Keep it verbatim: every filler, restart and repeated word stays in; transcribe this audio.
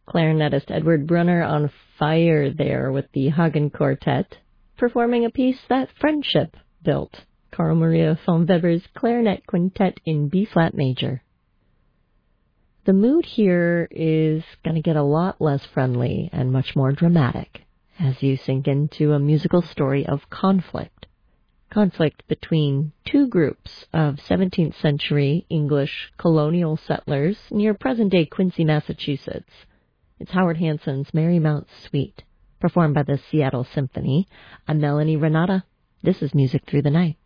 Clarinetist Edward Brunner on fire there with the Hagen Quartet, performing a piece that friendship built, Carl Maria von Weber's Clarinet Quintet in B-flat major. The mood here is going to get a lot less friendly and much more dramatic as you sink into a musical story of conflict. Conflict between two groups of seventeenth century English colonial settlers near present-day Quincy, Massachusetts. It's Howard Hanson's Marymount Suite, performed by the Seattle Symphony. I'm Melanie Renata. This is Music Through the Night.